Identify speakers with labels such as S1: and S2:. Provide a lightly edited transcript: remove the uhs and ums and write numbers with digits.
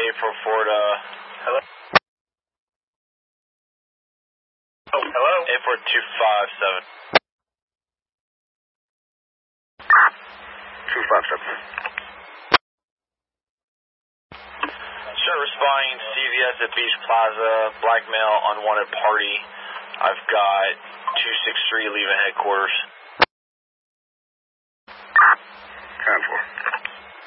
S1: April Florida. Hello? Oh, hello? April 257.
S2: 257.
S1: Sure, responding CVS at Beach Plaza, black male, unwanted party. I've got 263 leaving headquarters.